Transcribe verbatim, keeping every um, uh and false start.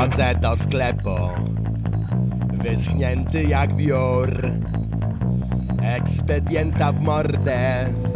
Wchodzę do sklepu, wyschnięty jak wiór. Ekspedienta w mordę